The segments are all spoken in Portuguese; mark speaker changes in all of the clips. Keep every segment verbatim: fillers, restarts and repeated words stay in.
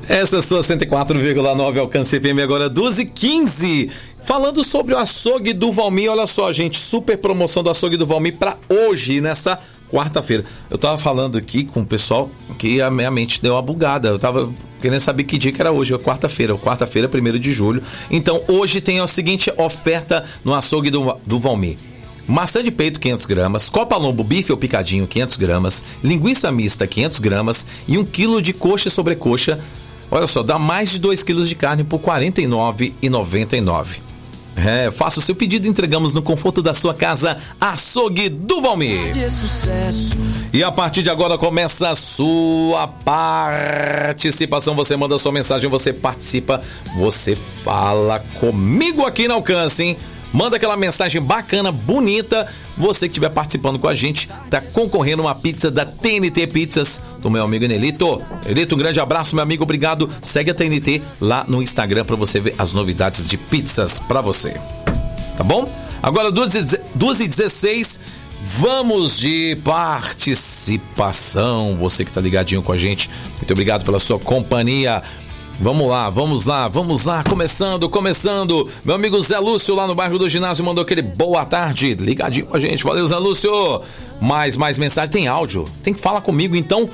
Speaker 1: Essa é a sua cento e quatro vírgula nove Alcance F M, agora doze e quinze. Falando sobre o açougue do Valmir, olha só, gente, super promoção do açougue do Valmir para hoje, nessa quarta-feira. Eu tava falando aqui com o pessoal que a minha mente deu uma bugada. Eu tava querendo saber que dia que era hoje, é quarta-feira. Quarta-feira, primeiro de julho. Então, hoje tem a seguinte oferta no açougue do, do Valmir. Maçã de peito, quinhentas gramas. Copa lombo, bife ou picadinho, quinhentas gramas. Linguiça mista, quinhentas gramas. E um quilo de coxa e sobrecoxa. Olha só, dá mais de dois quilos de carne por quarenta e nove reais e noventa e nove centavos. É, faça o seu pedido e entregamos no conforto da sua casa, Açougue do Valmir. E a partir de agora começa a sua participação. Você manda sua mensagem, você participa, você fala comigo aqui no Alcance, hein? Manda aquela mensagem bacana, bonita. Você que estiver participando com a gente, tá concorrendo uma pizza da T N T Pizzas, do meu amigo Nelito. Nelito, um grande abraço, meu amigo, obrigado. Segue a T N T lá no Instagram para você ver as novidades de pizzas para você. Tá bom? Agora duas e dezesseis, vamos de participação. Você que tá ligadinho com a gente, muito obrigado pela sua companhia. Vamos lá, vamos lá, vamos lá, começando, começando. Meu amigo Zé Lúcio, lá no bairro do ginásio, mandou aquele boa tarde, ligadinho com a gente. Valeu, Zé Lúcio. Mais, mais mensagem, tem áudio, tem que falar comigo, então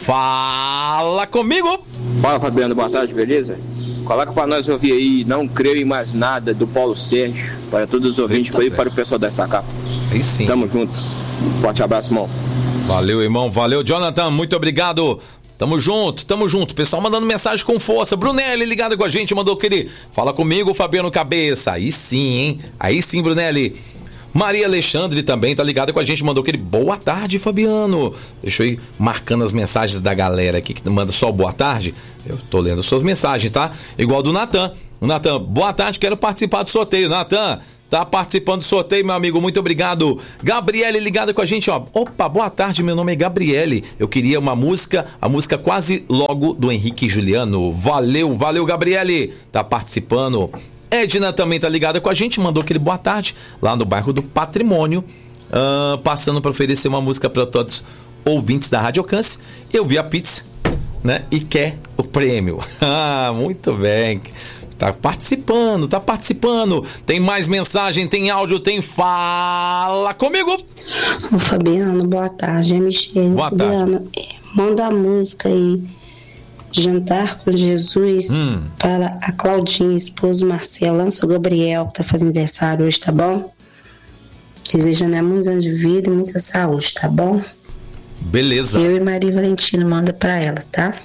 Speaker 1: fala comigo.
Speaker 2: Fala, Fabiano, boa tarde, beleza? Coloca pra nós ouvir aí, Não Creio em Mais Nada, do Paulo Sérgio, para todos os ouvintes e para o pessoal da Estacar.
Speaker 1: Aí sim.
Speaker 2: Tamo junto, forte abraço, irmão.
Speaker 1: Valeu, irmão, valeu, Jonathan, muito obrigado. Tamo junto, tamo junto. Pessoal mandando mensagem com força. Brunelli ligado com a gente, mandou aquele. Fala comigo, Fabiano Cabeça. Aí sim, hein? Aí sim, Brunelli. Maria Alexandre também tá ligada com a gente, mandou aquele boa tarde, Fabiano. Deixa eu ir marcando as mensagens da galera aqui que manda só boa tarde. Eu tô lendo suas mensagens, tá? Igual do Natan. O Natan, boa tarde, quero participar do sorteio. Natan, tá participando do sorteio, meu amigo, muito obrigado. Gabriele ligada com a gente, ó. Opa, boa tarde, meu nome é Gabriele. Eu queria uma música, a música Quase Logo do Henrique e Juliano. Valeu, valeu, Gabriele. Tá participando. Edna também tá ligada com a gente, mandou aquele boa tarde lá no bairro do Patrimônio, uh, passando para oferecer uma música para todos ouvintes da Rádio Alcance. Eu vi a pizza, né? E quer o prêmio. Ah, muito bem. Tá participando, tá participando. Tem mais mensagem, tem áudio, tem fala comigo.
Speaker 3: Ô Fabiano, boa tarde, é Michele.
Speaker 1: Boa
Speaker 3: Fabiano,
Speaker 1: tarde.
Speaker 3: Manda a música aí, Jantar com Jesus,
Speaker 1: hum.
Speaker 3: para a Claudinha, esposo Marcelo, seu Gabriel, que tá fazendo aniversário hoje, tá bom? Desejando muitos anos de vida e muita saúde, tá bom?
Speaker 1: Beleza.
Speaker 3: Eu e Maria Valentina manda pra ela, tá?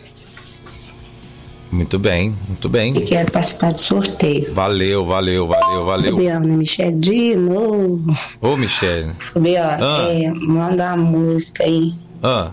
Speaker 1: Muito bem, muito bem.
Speaker 3: E quero participar do sorteio.
Speaker 1: Valeu, valeu, valeu, valeu.
Speaker 3: Fabiano, Michele, de novo.
Speaker 1: Ô, Michele.
Speaker 3: Fabiano,
Speaker 1: ah.
Speaker 3: é, manda a música aí.
Speaker 1: Ah.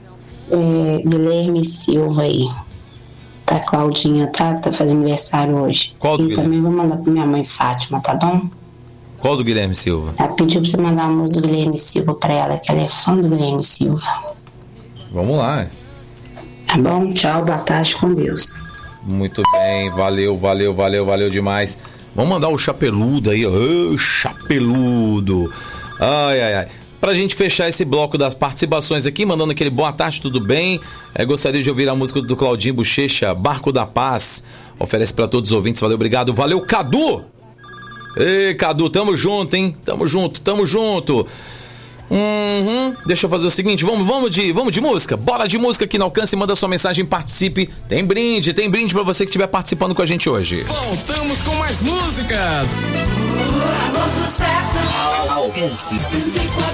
Speaker 3: É, Guilherme Silva aí. Pra Claudinha, tá? Tá fazendo aniversário hoje.
Speaker 1: Qual do
Speaker 3: E
Speaker 1: Guilherme?
Speaker 3: também vou mandar pra minha mãe Fátima, tá bom?
Speaker 1: Qual do Guilherme Silva?
Speaker 3: Ela pediu pra você mandar a música do Guilherme Silva pra ela, que ela é fã do Guilherme Silva.
Speaker 1: Vamos lá.
Speaker 3: Tá bom? Tchau, boa tarde, com Deus.
Speaker 1: Muito bem, valeu, valeu, valeu, valeu demais. Vamos mandar o chapeludo aí, ó. Ô, chapeludo. Ai, ai, ai. Pra gente fechar esse bloco das participações aqui, mandando aquele boa tarde, tudo bem? É, gostaria de ouvir a música do Claudinho Bochecha, Barco da Paz. Oferece pra todos os ouvintes, valeu, obrigado. Valeu, Cadu! Ei, Cadu, tamo junto, hein? Tamo junto, tamo junto. Uhum. Deixa eu fazer o seguinte, vamos, vamos, de, vamos de música? Bora de música aqui no Alcance, manda sua mensagem, participe. Tem brinde, tem brinde pra você que estiver participando com a gente hoje.
Speaker 4: Voltamos com mais músicas.
Speaker 5: Alô, sucesso. Alcance.